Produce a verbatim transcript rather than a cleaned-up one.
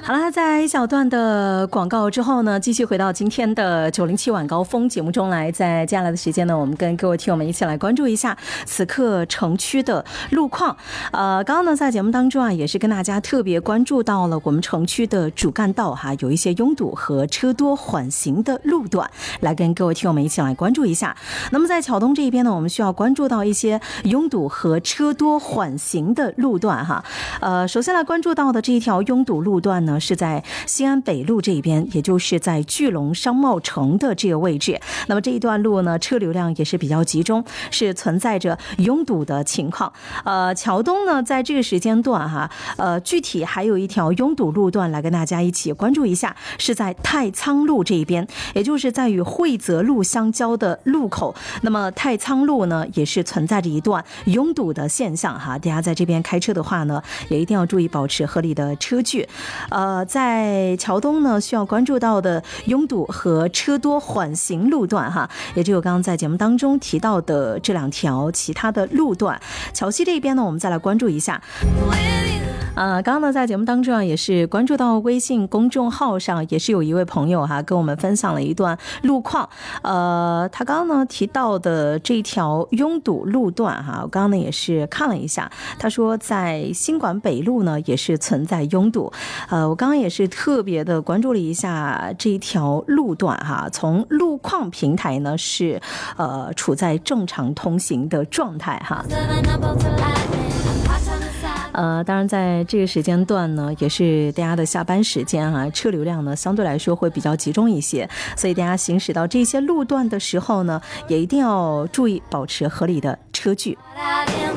好了，在一小段的广告之后呢，继续回到今天的九零七晚高峰节目中来。在接下来的时间呢，我们跟各位听友们一起来关注一下此刻城区的路况。呃，刚刚呢在节目当中啊，也是跟大家特别关注到了我们城区的主干道哈，有一些拥堵和车多缓行的路段，来跟各位听友们一起来关注一下。那么在桥东这一边呢，我们需要关注到一些拥堵和车多缓行的路段哈。呃，首先来关注到的这一条拥堵路段呢，是在西安北路这边，也就是在聚龙商贸城的这个位置。那么这一段路呢，车流量也是比较集中，是存在着拥堵的情况。呃，桥东呢，在这个时间段哈，呃，具体还有一条拥堵路段来跟大家一起关注一下，是在太仓路这一边，也就是在与惠泽路相交的路口。那么太仓路呢，也是存在着一段拥堵的现象哈，大家在这边开车的话呢，也一定要注意保持合理的车距。呃，在桥东呢，需要关注到的拥堵和车多缓行路段哈，也只有刚刚在节目当中提到的这两条其他的路段。桥西这边呢，我们再来关注一下。呃，刚刚呢，在节目当中啊，也是关注到微信公众号上，也是有一位朋友哈，跟我们分享了一段路况。呃，他刚刚呢提到的这条拥堵路段哈，我刚刚呢也是看了一下，他说在新馆北路呢也是存在拥堵。呃，我刚刚也是特别的关注了一下这一条路段哈，从路况平台呢是呃处在正常通行的状态哈。呃，当然在这个时间段呢，也是大家的下班时间啊，车流量呢相对来说会比较集中一些，所以大家行驶到这些路段的时候呢，也一定要注意保持合理的车距。